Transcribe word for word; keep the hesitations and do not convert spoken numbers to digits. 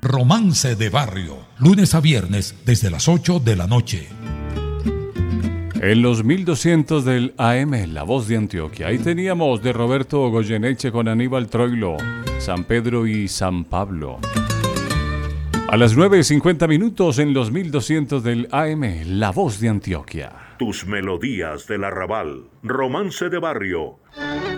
Romance de Barrio, lunes a viernes desde las ocho de la noche. En los mil doscientos del A M, La Voz de Antioquia. Ahí teníamos de Roberto Goyeneche con Aníbal Troilo, San Pedro y San Pablo. A las nueve y cincuenta minutos en los mil doscientos del A M, La Voz de Antioquia. Tus melodías del arrabal, Romance de Barrio.